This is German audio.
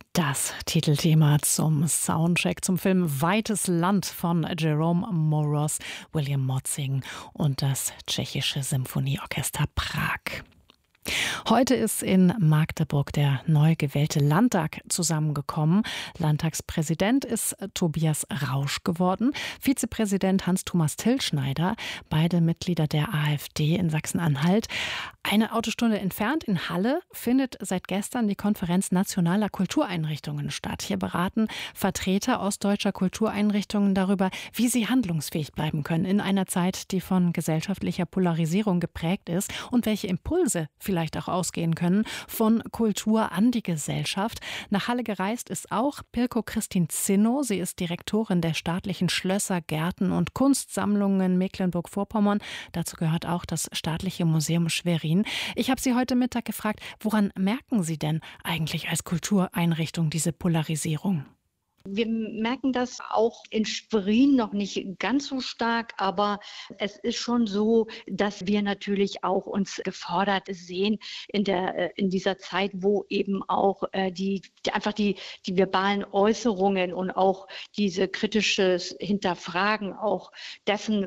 Das Titelthema zum Soundtrack zum Film Weites Land von Jerome Moross, William Motzing und das Tschechische Symphonieorchester Prag. Heute ist in Magdeburg der neu gewählte Landtag zusammengekommen. Landtagspräsident ist Tobias Rausch geworden, Vizepräsident Hans-Thomas Tilschneider, beide Mitglieder der AfD in Sachsen-Anhalt. Eine Autostunde entfernt in Halle findet seit gestern die Konferenz nationaler Kultureinrichtungen statt. Hier beraten Vertreter ostdeutscher Kultureinrichtungen darüber, wie sie handlungsfähig bleiben können in einer Zeit, die von gesellschaftlicher Polarisierung geprägt ist und welche Impulse vielleicht auch ausgehen können von Kultur an die Gesellschaft. Nach Halle gereist ist auch Pirko Christin Zinno. Sie ist Direktorin der staatlichen Schlösser, Gärten und Kunstsammlungen Mecklenburg-Vorpommern. Dazu gehört auch das Staatliche Museum Schwerin. Ich habe Sie heute Mittag gefragt, woran merken Sie denn eigentlich als Kultureinrichtung diese Polarisierung? Wir merken das auch in Schwerin noch nicht ganz so stark, aber es ist schon so, dass wir natürlich auch uns gefordert sehen in dieser Zeit, wo eben auch die verbalen Äußerungen und auch diese kritisches Hinterfragen auch dessen,